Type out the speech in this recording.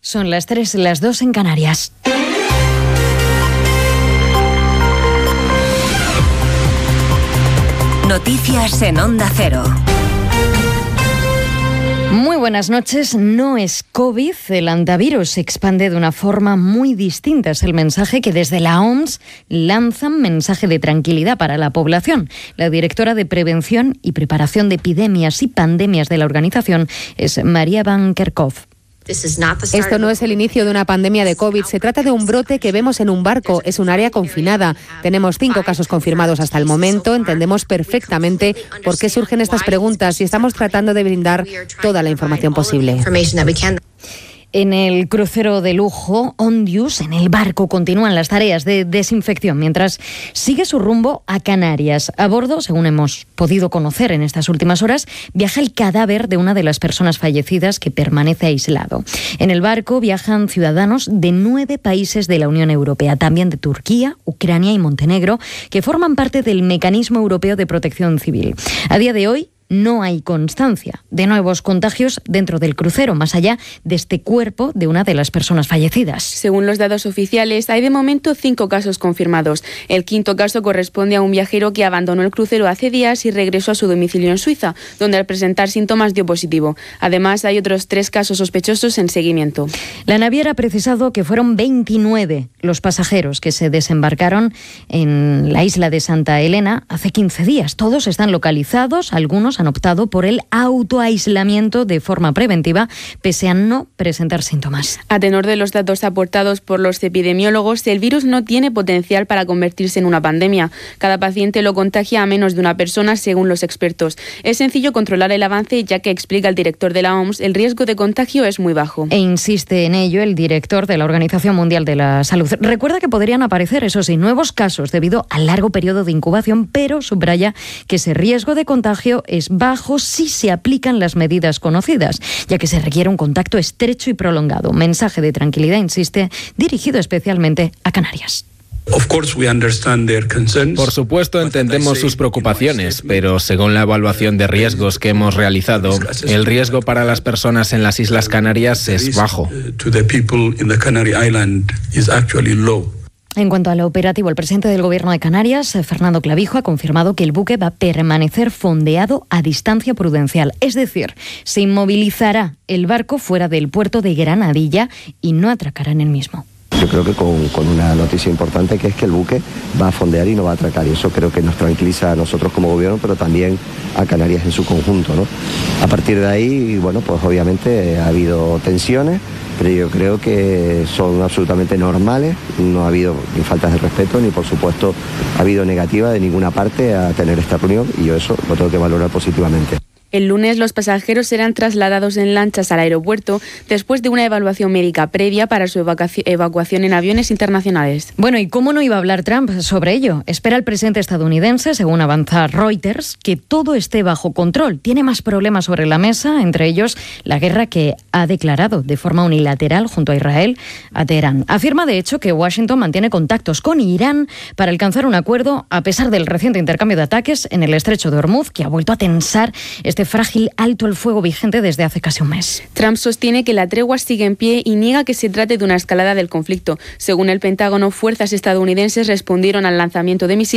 Son las 3, las 2 en Canarias. Noticias en Onda Cero. Muy buenas noches. No es COVID, el antivirus se expande de una forma muy distinta. Es el mensaje que desde la OMS lanzan, mensaje de tranquilidad para la población. La directora de Prevención y Preparación de Epidemias y Pandemias de la organización es María Van Kerkhove. Esto no es el inicio de una pandemia de COVID, se trata de un brote que vemos en un barco, es un área confinada. Tenemos 5 casos confirmados hasta el momento, entendemos perfectamente por qué surgen estas preguntas y estamos tratando de brindar toda la información posible. En el crucero de lujo Ondius, en el barco, continúan las tareas de desinfección mientras sigue su rumbo a Canarias. A bordo, según hemos podido conocer en estas últimas horas, viaja el cadáver de una de las personas fallecidas que permanece aislado. En el barco viajan ciudadanos de 9 países de la Unión Europea, también de Turquía, Ucrania y Montenegro, que forman parte del Mecanismo Europeo de Protección Civil. A día de hoy, no hay constancia de nuevos contagios dentro del crucero, más allá de este cuerpo de una de las personas fallecidas. Según los datos oficiales, hay de momento 5 casos confirmados. El 5.º caso corresponde a un viajero que abandonó el crucero hace días y regresó a su domicilio en Suiza, donde al presentar síntomas dio positivo. Además, hay otros 3 casos sospechosos en seguimiento. La naviera ha precisado que fueron 29 los pasajeros que se desembarcaron en la isla de Santa Elena hace 15 días. Todos están localizados, algunos han optado por el autoaislamiento de forma preventiva, pese a no presentar síntomas. A tenor de los datos aportados por los epidemiólogos, el virus no tiene potencial para convertirse en una pandemia. Cada paciente lo contagia a menos de una persona, según los expertos. Es sencillo controlar el avance, ya que, explica el director de la OMS, el riesgo de contagio es muy bajo. E insiste en ello el director de la Organización Mundial de la Salud. Recuerda que podrían aparecer, eso sí, nuevos casos debido al largo periodo de incubación, pero subraya que ese riesgo de contagio es bajo si se aplican las medidas conocidas, ya que se requiere un contacto estrecho y prolongado. Mensaje de tranquilidad, insiste, dirigido especialmente a Canarias. Por supuesto, entendemos sus preocupaciones, pero según la evaluación de riesgos que hemos realizado, el riesgo para las personas en las Islas Canarias es bajo. En cuanto al operativo, el presidente del Gobierno de Canarias, Fernando Clavijo, ha confirmado que el buque va a permanecer fondeado a distancia prudencial. Es decir, se inmovilizará el barco fuera del puerto de Granadilla y no atracará en el mismo. Yo creo que con una noticia importante, que es que el buque va a fondear y no va a atracar, y eso creo que nos tranquiliza a nosotros como gobierno, pero también a Canarias en su conjunto, ¿no? A partir de ahí, bueno, pues obviamente ha habido tensiones, pero yo creo que son absolutamente normales, no ha habido ni faltas de respeto, ni por supuesto ha habido negativa de ninguna parte a tener esta reunión, y yo eso lo tengo que valorar positivamente. El lunes los pasajeros serán trasladados en lanchas al aeropuerto después de una evaluación médica previa para su evacuación en aviones internacionales. Bueno, ¿y cómo no iba a hablar Trump sobre ello? Espera el presidente estadounidense, según avanza Reuters, que todo esté bajo control. Tiene más problemas sobre la mesa, entre ellos la guerra que ha declarado de forma unilateral junto a Israel a Teherán. Afirma, de hecho, que Washington mantiene contactos con Irán para alcanzar un acuerdo a pesar del reciente intercambio de ataques en el estrecho de Hormuz, que ha vuelto a tensar este frágil alto el fuego vigente desde hace casi un mes. Trump sostiene que la tregua sigue en pie y niega que se trate de una escalada del conflicto. Según el Pentágono, fuerzas estadounidenses respondieron al lanzamiento de misiles